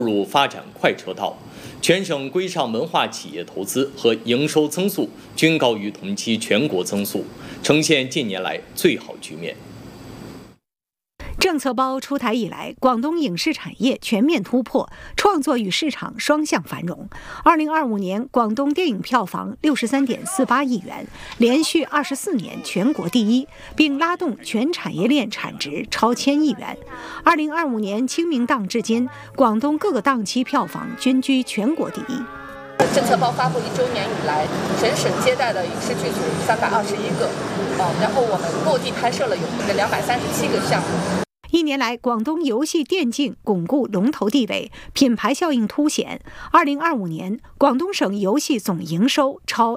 入发展快车道，全省规上文化企业投资和营收增速均高于同期全国增速，呈现近年来最好局面。 政策包出台以来，广东影视产业全面突破，创作与市场双向繁荣。2025年，广东电影票房63.48亿元，连续24年全国第一，并拉动全产业链产值超1000亿元。2025年清明档至今，广东各个档期票房均居全国第一。 政策包发布1周年以来，全省接待的影视剧组321个，然后我们落地拍摄了有237个项目。 1年来，广东游戏电竞巩固龙头地位，品牌效应凸显。2025年，广东省游戏总营收超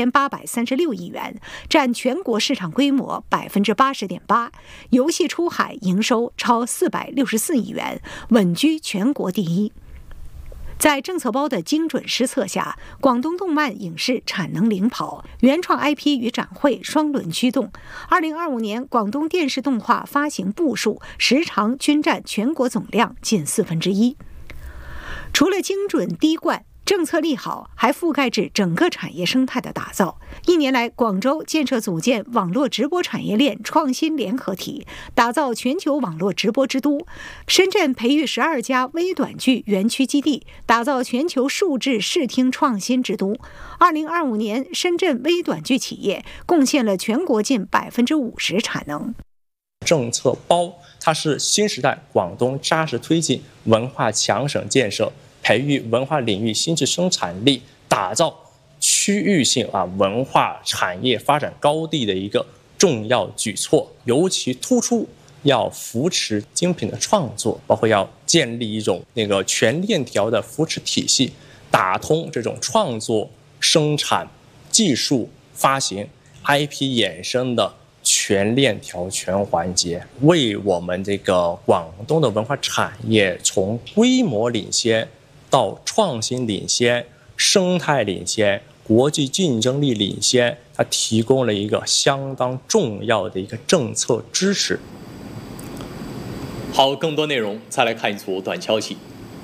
2836亿元，占全国市场规模80.8%，游戏出海营收超464亿元，稳居全国第一。在政策包的精准施策下，广东动漫影视产能领跑，原创 IP 与展会双轮驱动。2025年，广东电视动画发行部数、时长均占全国总量近1/4。除了精准滴灌，政策利好还覆盖至整个产业生态的打造。1年来，广州建设组建网络直播产业链创新联合体，打造全球网络直播之都；深圳培育12家微短剧园区基地，打造全球数字视听创新之都。2025年，深圳微短剧企业贡献了全国近50%产能。 政策包它是新时代广东扎实推进文化强省建设，培育文化领域新质生产力，打造区域性文化产业发展高地的一个重要举措。尤其突出要扶持精品的创作，包括要建立一种全链条的扶持体系，打通这种创作、生产、技术、发行、IP 衍生的全链条全环节，为我们广东的文化产业从规模领先到创新领先、生态领先、国际竞争力领先，它提供了一个相当重要的一个政策支持。 好，更多内容再来看一组短消息。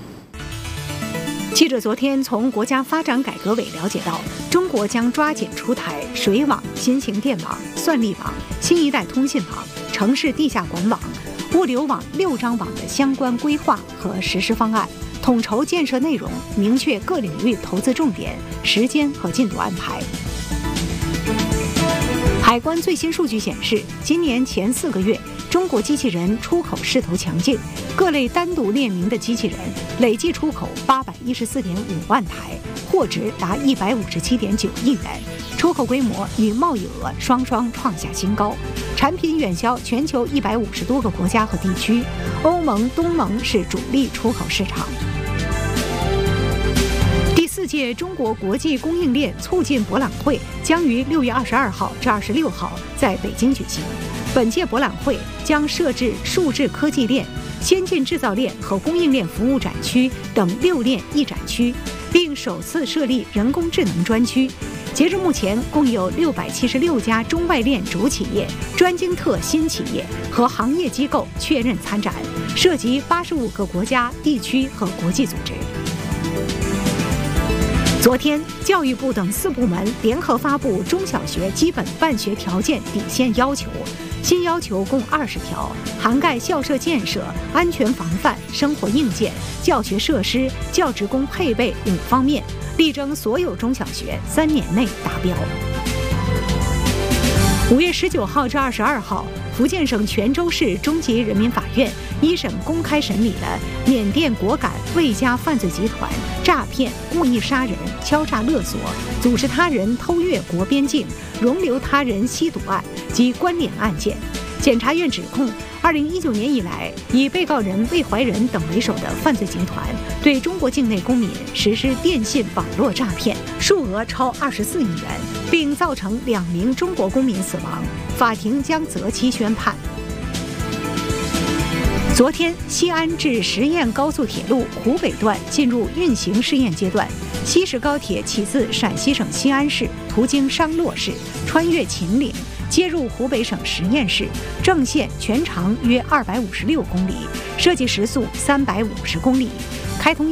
记者昨天从国家发展改革委了解到，中国将抓紧出台水网、新型电网、算力网、新一代通信网、城市地下管网、物流网6张网的相关规划和实施方案，统筹建设内容，明确各领域投资重点、时间和进度安排。海关最新数据显示，今年前4个月，中国机器人出口势头强劲，各类单独列明的机器人累计出口814.5万台，货值达157.9亿元，出口规模与贸易额双双创下新高，产品远销全球150多个国家和地区，欧盟、东盟是主力出口市场。第4届中国国际供应链促进博览会将于6月22号至26号在北京举行。本届博览会将设置数字科技链、先进制造链和供应链服务展区等6链1展区，并首次设立人工智能专区。截至目前，共有676家中外链主企业、专精特新企业和行业机构确认参展，涉及85个国家、地区和国际组织。昨天，教育部等4部门联合发布中小学基本办学条件底线要求，新要求共20条，涵盖校舍建设、安全防范、生活硬件、教学设施、教职工配备5方面，力争所有中小学3年内达标。5月19号至22号，福建省泉州市中级人民法院一审公开审理了缅甸果敢魏家犯罪集团诈骗、故意杀人、敲诈勒索、组织他人偷越国边境、容留他人吸毒案及关联案件。检察院指控2019年以来，以被告人魏怀仁等为首的犯罪集团对中国境内公民实施电信网络诈骗，数额超24亿元，并造成2名中国公民死亡，法庭将择期宣判。昨天，西安至十堰高速铁路湖北段进入运行试验阶段。西石高铁起自陕西省西安市，途经商洛市，穿越秦岭，接入湖北省十堰市，正线全长约256公里，设计时速350公里，开通